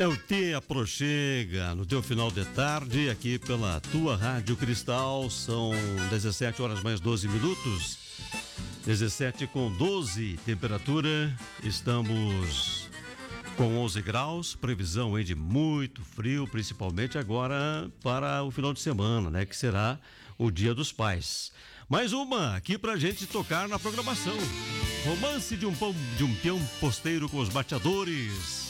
É o Te Aproxega no teu final de tarde aqui pela tua Rádio Cristal. São 17 horas mais 12 minutos. 17 com 12 temperatura. Estamos com 11 graus. Previsão de muito frio, principalmente agora para o final de semana, né? Que será o Dia dos Pais. Mais uma aqui pra gente tocar na programação. Romance de um peão posteiro com os bateadores.